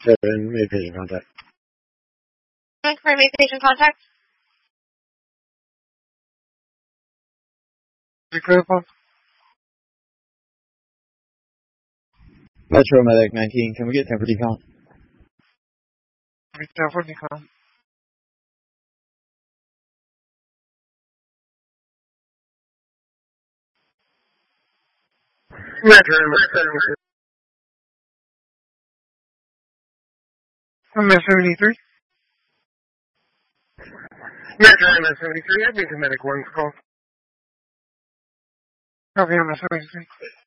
7, made patient contact. For made patient contact. Metro Medic 19, can we get 10 for decon? 10 for decon. Metro MS-73. MS-73. Metro MS-73, I've been to Medic 1's call. Copy MS-73.